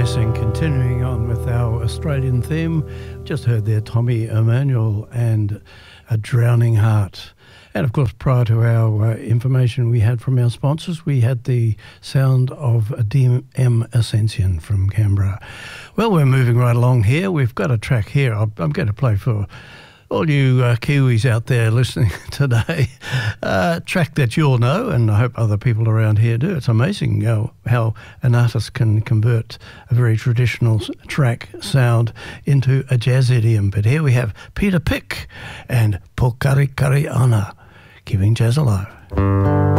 Yes, and continuing on with our Australian theme, just heard there Tommy Emmanuel and A Drowning Heart. And of course, prior to our information we had from our sponsors, we had the sound of DM Ascension from Canberra. Well, we're moving right along here. We've got a track here I'm going to play for all you Kiwis out there listening today. Track that you'll know, and I hope other people around here do. It's amazing how an artist can convert a very traditional track sound into a jazz idiom. But here we have Peter Pick and Pokarikari Ana, keeping jazz alive.